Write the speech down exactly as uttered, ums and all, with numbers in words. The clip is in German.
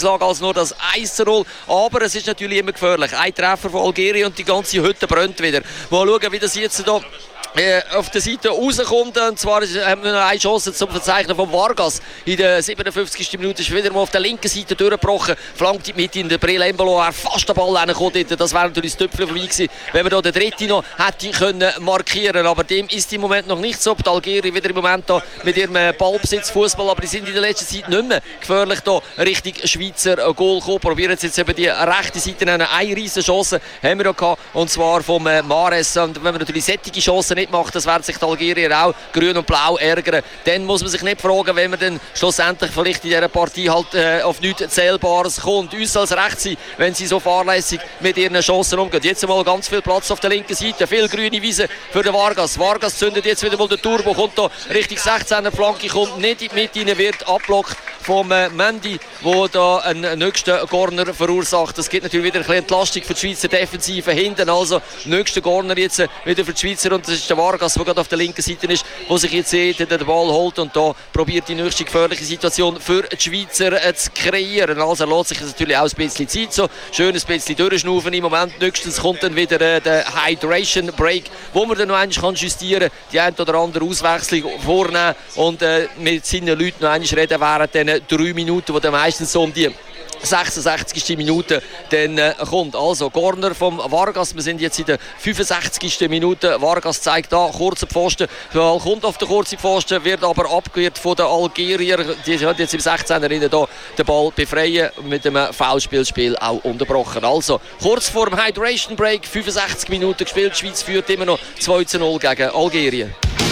Ausgangslage als nur das eins zu null. Aber es ist natürlich immer gefährlich. Ein Treffer von Algerien und die ganze Hütte brennt wieder. Mal schauen, wie das jetzt hier Äh, auf der Seite rauskommt. Und zwar ist, haben wir noch eine Chance zum Verzeichnen von Vargas. In der siebenundfünfzigsten Minute ist wieder mal auf der linken Seite durchgebrochen. Flankt die Mitte in der Brille Embolo. Er fast den Ball reingekommen. Das wäre natürlich das Tüpfchen vorbei gewesen, wenn wir hier den dritten noch hätte können markieren. Aber dem ist im Moment noch nicht so. Die Algerien wieder im Moment da mit ihrem Ballbesitz Fußball, aber die sind in der letzten Zeit nicht mehr gefährlich da Richtung Schweizer Goal gekommen. Probieren jetzt über die rechte Seite eine riesige Chance haben wir gehabt, und zwar vom Mahrez. Und wenn wir natürlich solche Chancen nicht macht, das werden sich die Algerier auch grün und blau ärgern. Dann muss man sich nicht fragen, wenn man dann schlussendlich vielleicht in dieser Partie halt äh, auf nichts Zählbares kommt. Uns soll es recht sein, wenn sie so fahrlässig mit ihren Chancen umgehen. Jetzt einmal ganz viel Platz auf der linken Seite, viel grüne Wiese für den Vargas. Vargas zündet jetzt wieder mal den Turbo, kommt da Richtung sechzehner Flanke, kommt nicht in die Mitte rein, wird abblockt vom äh, Mendy, der da einen nächsten Corner verursacht. Das gibt natürlich wieder ein bisschen Entlastung für die Schweizer Defensive hinten. Also nächster Corner jetzt äh, wieder für die Schweizer, und das ist der Vargas, der gerade auf der linken Seite ist, der sich jetzt sieht, den Ball holt und da probiert die nächste gefährliche Situation für die Schweizer äh, zu kreieren. Also er lässt sich natürlich auch ein bisschen Zeit, so schön ein bisschen durchschnaufen im Moment. Nächstens kommt dann wieder äh, der Hydration Break, wo man dann noch einmal kann justieren kann, die eine oder andere Auswechslung vornehmen und äh, mit seinen Leuten noch einmal reden während diesen drei Minuten, die dann meistens so um die sechsundsechzigste Minute dann äh, kommt. Also Corner vom Vargas, wir sind jetzt in der fünfundsechzigsten Minute. Vargas zeigt da kurzen Pfosten, der Ball kommt auf den kurzen Pfosten, wird aber abgewehrt von den Algerier. Die sind jetzt im sechzehner da den Ball befreien, mit dem Foulspielspiel auch unterbrochen. Also kurz vor dem Hydration Break, fünfundsechzig Minuten gespielt, die Schweiz führt immer noch zwei zu null gegen Algerien.